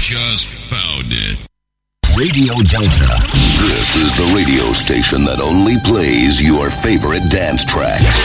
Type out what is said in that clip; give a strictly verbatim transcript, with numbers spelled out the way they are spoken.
just found it. Radio Delta. This is the radio station that only plays your favorite dance tracks.